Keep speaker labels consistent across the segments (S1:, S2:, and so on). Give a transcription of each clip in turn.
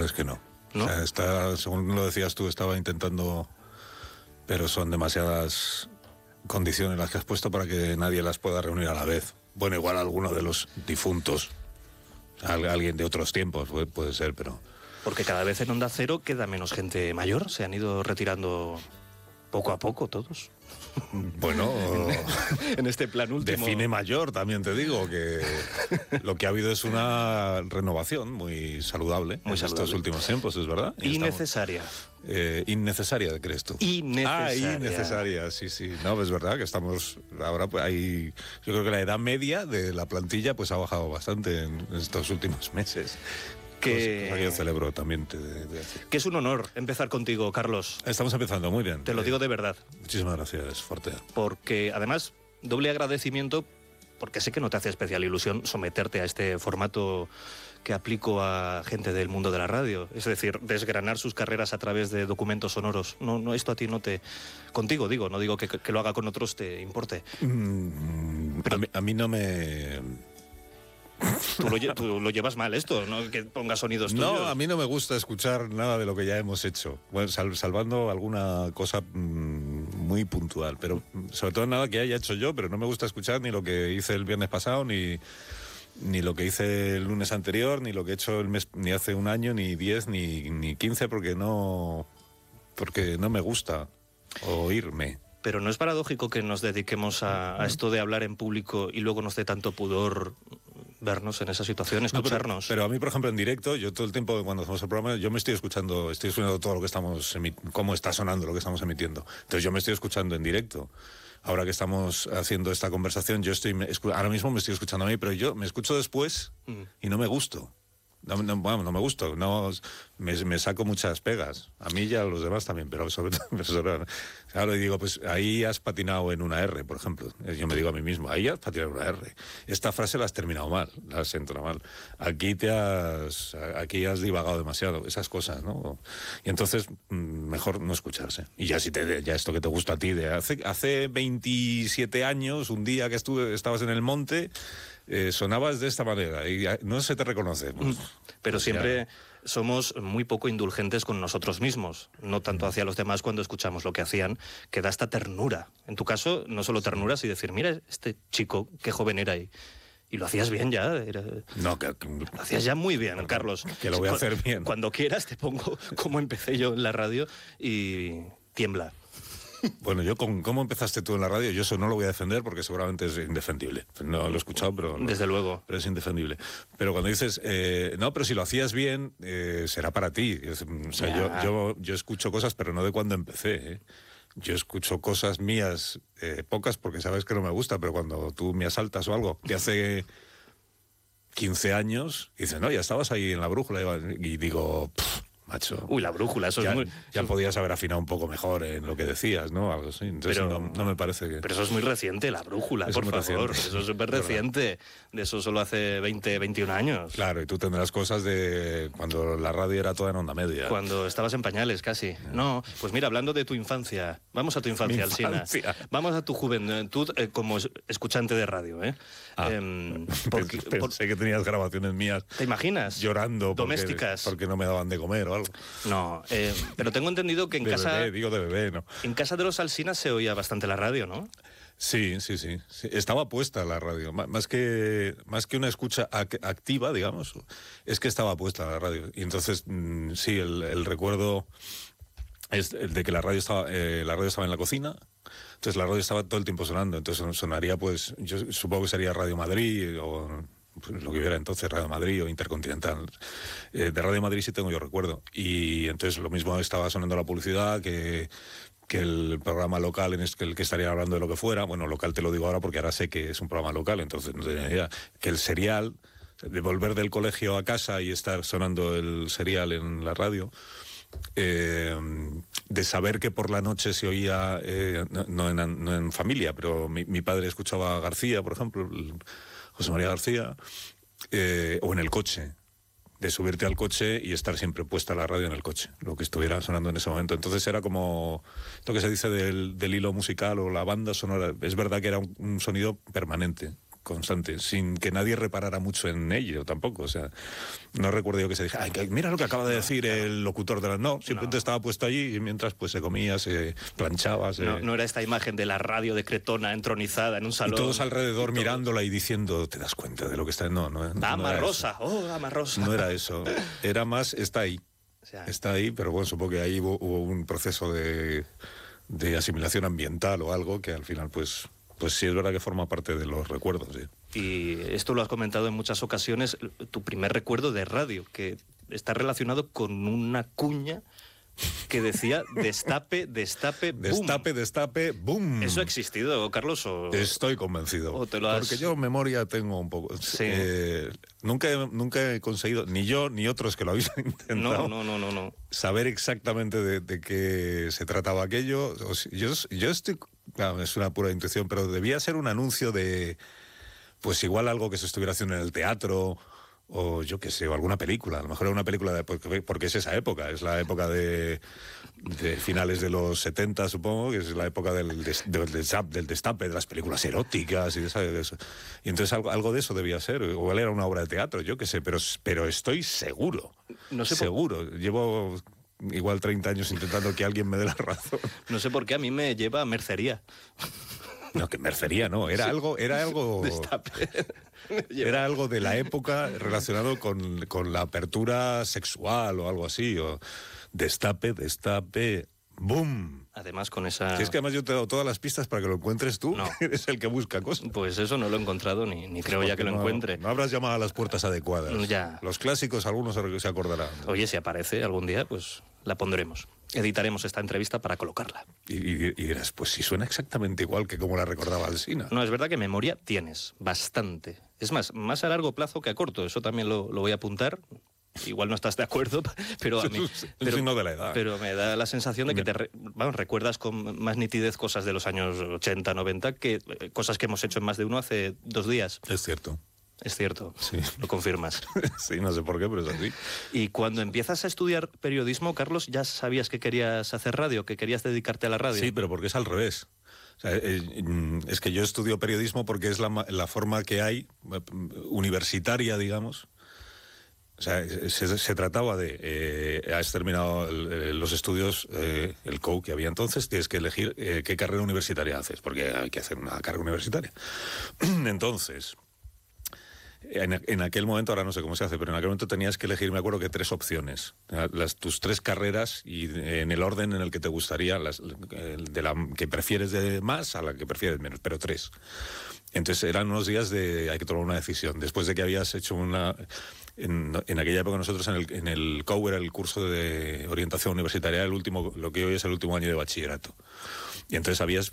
S1: es que no.
S2: ¿No?
S1: O sea, según lo decías tú, estaba intentando, pero son demasiadas condiciones las que has puesto para que nadie las pueda reunir a la vez. Bueno, igual alguno de los difuntos, alguien de otros tiempos puede ser, pero...
S2: Porque cada vez en Onda Cero queda menos gente mayor, se han ido retirando poco a poco todos.
S1: Bueno,
S2: en este plan último.
S1: Define mayor, también te digo, que lo que ha habido es una renovación muy saludable en estos últimos tiempos, es verdad.
S2: Innecesaria.
S1: Innecesaria, ¿crees tú?
S2: Innecesaria.
S1: Innecesaria, sí. No, es verdad que estamos ahora, pues hay, yo creo que la edad media de la plantilla pues ha bajado bastante en estos últimos meses. Que yo celebro también.
S2: Que es un honor empezar contigo, Carlos.
S1: Estamos empezando muy bien.
S2: Te lo digo de verdad.
S1: Muchísimas gracias, Fortea.
S2: Porque además, doble agradecimiento, porque sé que no te hace especial ilusión someterte a este formato que aplico a gente del mundo de la radio. Es decir, desgranar sus carreras a través de documentos sonoros. No, esto a ti no te... Contigo digo, no digo que lo haga con otros te importe.
S1: Pero a mí no me...
S2: Tú lo llevas mal esto, ¿no? Que pongas sonidos tuyos.
S1: No, a mí no me gusta escuchar nada de lo que ya hemos hecho. Bueno, salvando alguna cosa muy puntual, pero sobre todo nada que haya hecho yo, pero no me gusta escuchar ni lo que hice el viernes pasado, ni lo que hice el lunes anterior, ni lo que he hecho el mes, ni hace un año, ni 10, ni 15, porque no me gusta oírme.
S2: Pero ¿no es paradójico que nos dediquemos a esto de hablar en público y luego nos dé tanto pudor vernos en esa situación, escucharnos?
S1: No, pero a mí, por ejemplo, en directo, yo todo el tiempo cuando hacemos el programa, yo me estoy escuchando todo lo que estamos cómo está sonando lo que estamos emitiendo. Entonces yo me estoy escuchando en directo. Ahora que estamos haciendo esta conversación, ahora mismo me estoy escuchando a mí, pero yo me escucho después y no me gusto. No me gusta, me saco muchas pegas, a mí y a los demás también, pero sobre todo, claro, y digo, pues ahí has patinado en una R, por ejemplo, yo me digo a mí mismo, ahí has patinado en una R, esta frase la has terminado mal, la has entrado mal, aquí has divagado demasiado, esas cosas, ¿no? Y entonces, mejor no escucharse, y ya ya esto que te gusta a ti, de hace 27 años, un día que estabas en el monte, sonabas de esta manera y no se te reconoce. Pues,
S2: pero siempre somos muy poco indulgentes con nosotros mismos, no tanto hacia los demás cuando escuchamos lo que hacían, que da esta ternura. En tu caso, no solo ternura, sino decir, mira, este chico, qué joven era y lo hacías bien ya. Lo hacías ya muy bien, Carlos.
S1: Que lo voy a hacer bien.
S2: Cuando quieras te pongo cómo empecé yo en la radio y tiembla.
S1: Bueno, ¿cómo empezaste tú en la radio? Yo eso no lo voy a defender porque seguramente es indefendible. No lo he escuchado, pero...
S2: Desde luego.
S1: Pero es indefendible. Pero cuando dices, no, pero si lo hacías bien, será para ti. O sea, yo escucho cosas, pero no de cuando empecé, ¿eh? Yo escucho cosas mías, pocas, porque sabes que no me gusta, pero cuando tú me asaltas o algo, que hace 15 años, dices, no, ya estabas ahí en la brújula, y digo... Macho.
S2: Uy, la brújula, eso
S1: ya,
S2: es muy...
S1: Ya podías haber afinado un poco mejor en lo que decías, ¿no? Algo así. Entonces pero, no me parece que...
S2: Pero eso es muy reciente, la brújula, por favor. Reciente. Eso es súper reciente. De eso solo hace 20, 21 años.
S1: Claro, y tú tendrás cosas de cuando la radio era toda en onda media.
S2: Cuando estabas en pañales, casi. No, pues mira, hablando de tu infancia, vamos a tu infancia, Alsina. Vamos a tu juventud como escuchante de radio, ¿eh?
S1: Pensé que tenías grabaciones mías.
S2: ¿Te imaginas?
S1: Llorando.
S2: Domésticas.
S1: Porque no me daban de comer o algo.
S2: No, pero tengo entendido que en
S1: de
S2: casa...
S1: de bebé, ¿no?
S2: En casa de los Alsinas se oía bastante la radio, ¿no?
S1: Sí. Estaba puesta la radio. Más que una escucha activa, digamos, es que estaba puesta la radio. Y entonces, sí, el recuerdo es el de que la radio estaba en la cocina. Entonces la radio estaba todo el tiempo sonando. Entonces sonaría, pues, yo supongo que sería Radio Madrid o... Pues lo que hubiera entonces, Radio Madrid o Intercontinental. De Radio Madrid sí tengo yo recuerdo. Y entonces lo mismo estaba sonando la publicidad que el programa local en el que estaría hablando de lo que fuera. Bueno, local te lo digo ahora porque ahora sé que es un programa local, entonces no tenía idea. Que el serial, de volver del colegio a casa y estar sonando el serial en la radio, de saber que por la noche se oía, no en familia, pero mi padre escuchaba a García, por ejemplo, José María García, o en el coche, de subirte al coche y estar siempre puesta la radio en el coche, lo que estuviera sonando en ese momento. Entonces era como lo que se dice del hilo musical o la banda sonora. Es verdad que era un sonido permanente, constante, sin que nadie reparara mucho en ello tampoco. O sea, no recuerdo yo que se dijera, "Ay, mira lo que acaba de decir el locutor de la..." No, simplemente estaba puesto allí y mientras pues se comía, se planchaba.
S2: No era esta imagen de la radio de Cretona entronizada en un salón.
S1: Y todos alrededor mirándola y diciendo, ¿te das cuenta de lo que está? No
S2: Dama
S1: era
S2: Rosa, Dama Rosa.
S1: No era eso. Era más, está ahí.
S2: O sea,
S1: Está ahí, pero bueno, supongo que ahí hubo un proceso de asimilación ambiental o algo que al final, pues sí es verdad que forma parte de los recuerdos. Sí.
S2: y esto lo has comentado en muchas ocasiones, tu primer recuerdo de radio, que está relacionado con una cuña que decía destape, destape, boom.
S1: Destape, destape, boom.
S2: ¿Eso ha existido, Carlos?
S1: Estoy convencido.
S2: ¿O te lo has...
S1: Porque yo memoria tengo un poco.
S2: Sí.
S1: Nunca he conseguido, ni yo ni otros que lo habéis intentado,
S2: No.
S1: saber exactamente de qué se trataba aquello. Yo estoy... Claro, es una pura intuición, pero debía ser un anuncio de... Pues igual algo que se estuviera haciendo en el teatro... O yo qué sé, o alguna película. A lo mejor era una película, porque es esa época, es la época de finales de los 70, supongo, que es la época del destape, de las películas eróticas y de eso. Y entonces algo de eso debía ser. Igual era una obra de teatro, yo qué sé, pero estoy seguro.
S2: No sé
S1: seguro. Llevo igual 30 años intentando que alguien me dé la razón.
S2: No sé por qué a mí me lleva a mercería.
S1: No, que mercería no, era algo
S2: Destape.
S1: era algo de la época relacionado con la apertura sexual o algo así, o destape, boom.
S2: Además con esa...
S1: Si es que además yo te he dado todas las pistas para que lo encuentres tú,
S2: No.
S1: eres el que busca cosas.
S2: Pues eso no lo he encontrado, ni creo ya que lo encuentre.
S1: No habrás llamado a las puertas adecuadas.
S2: Ya.
S1: Los clásicos, algunos se acordarán.
S2: Oye, si aparece algún día, pues la pondremos. Editaremos esta entrevista para colocarla.
S1: Y dirás, pues si suena exactamente igual que como la recordaba Alsina.
S2: No, es verdad que memoria tienes, bastante. Es más a largo plazo que a corto, eso también lo voy a apuntar. Igual no estás de acuerdo, pero a mí...
S1: El signo de la edad.
S2: Pero me da la sensación de que recuerdas con más nitidez cosas de los años 80, 90 que cosas que hemos hecho en más de uno hace 2 días.
S1: Es cierto.
S2: Es cierto,
S1: Sí.
S2: lo confirmas.
S1: Sí, no sé por qué, pero es así.
S2: Y cuando empiezas a estudiar periodismo, Carlos, ¿ya sabías que querías hacer radio, que querías dedicarte a la radio?
S1: Sí, pero porque es al revés. O sea, es que yo estudio periodismo porque es la forma que hay, universitaria, digamos. O sea, se trataba de... has terminado los estudios, el COU que había entonces, tienes que elegir qué carrera universitaria haces, porque hay que hacer una carrera universitaria. Entonces... En aquel momento, ahora no sé cómo se hace, pero en aquel momento tenías que elegir, me acuerdo que 3 opciones. Tus 3 carreras y en el orden en el que te gustaría, de la que prefieres de más a la que prefieres menos, pero 3. Entonces eran unos días de hay que tomar una decisión. Después de que habías hecho una... En aquella época nosotros en el COU era el curso de orientación universitaria, lo que hoy es el último año de bachillerato. Y entonces habías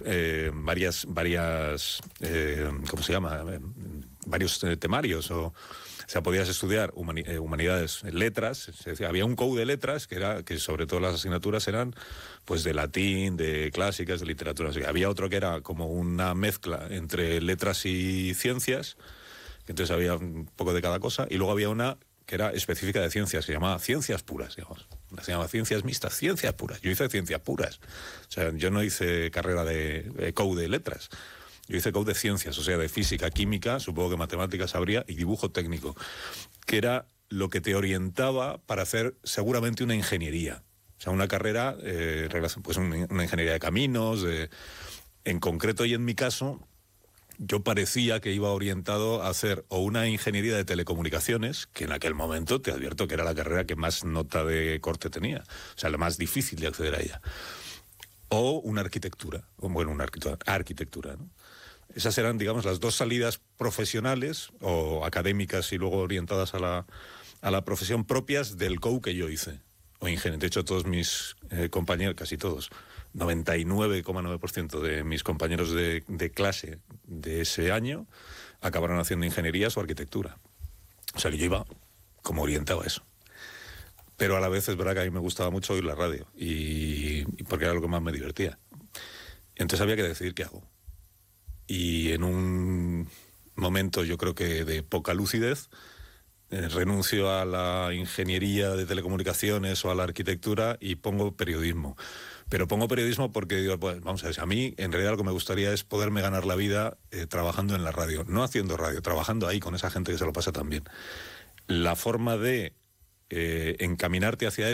S1: varias ¿cómo se llama? Varios temarios. O sea, podías estudiar humanidades, letras. Había un COU de letras que sobre todo las asignaturas eran pues de latín, de clásicas, de literatura. O sea, había otro que era como una mezcla entre letras y ciencias. Entonces había un poco de cada cosa. Y luego había una que era específica de ciencias, que se llamaba ciencias puras, digamos. Se llama ciencias mixtas, ciencias puras. Yo hice ciencias puras. O sea, yo no hice carrera de COU de letras. Yo hice COU de ciencias, o sea, de física, química, supongo que matemáticas habría, y dibujo técnico, que era lo que te orientaba para hacer seguramente una ingeniería. O sea, una carrera, pues una ingeniería de caminos, en concreto y en mi caso... Yo parecía que iba orientado a hacer o una ingeniería de telecomunicaciones, que en aquel momento te advierto que era la carrera que más nota de corte tenía, o sea, la más difícil de acceder a ella, o una arquitectura, arquitectura, ¿no? Esas eran, digamos, las 2 salidas profesionales o académicas y luego orientadas a la profesión propias del COU que yo hice, o ingeniería. De hecho, todos mis compañeros, casi todos, 99,9% de mis compañeros de clase de ese año acabaron haciendo ingenierías o arquitectura. O sea que yo iba como orientado a eso. Pero a la vez es verdad que a mí me gustaba mucho oír la radio y porque era lo que más me divertía. Entonces había que decidir qué hago. Y en un momento yo creo que de poca lucidez renuncio a la ingeniería de telecomunicaciones o a la arquitectura y pongo periodismo. Pero pongo periodismo porque digo, pues, vamos a ver, a mí en realidad lo que me gustaría es poderme ganar la vida trabajando en la radio, no haciendo radio, trabajando ahí con esa gente que se lo pasa tan bien. La forma de encaminarte hacia